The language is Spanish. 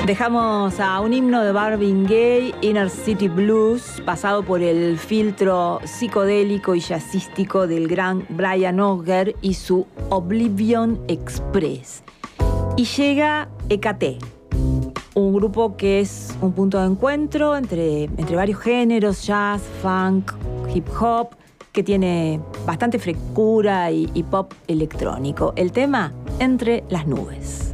Dejamos a un himno de Marvin Gaye, Inner City Blues, pasado por el filtro psicodélico y jazzístico del gran Brian Auger y su Oblivion Express. Y llega EKT, un grupo que es un punto de encuentro entre varios géneros, jazz, funk, hip hop, que tiene bastante frescura y pop electrónico. El tema, Entre las nubes.